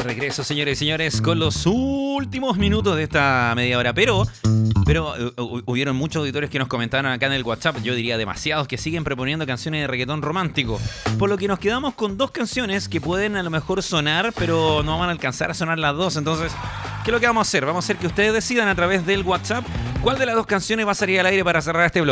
regreso, señores y señores, con los últimos minutos de esta media hora. Pero hubieron muchos auditores que nos comentaron acá en el WhatsApp, yo diría demasiados, que siguen proponiendo canciones de reggaetón romántico. Por lo que nos quedamos con dos canciones que pueden a lo mejor sonar, pero no van a alcanzar a sonar las dos. Entonces, ¿qué es lo que vamos a hacer? Vamos a hacer que ustedes decidan a través del WhatsApp cuál de las dos canciones va a salir al aire para cerrar este bloque.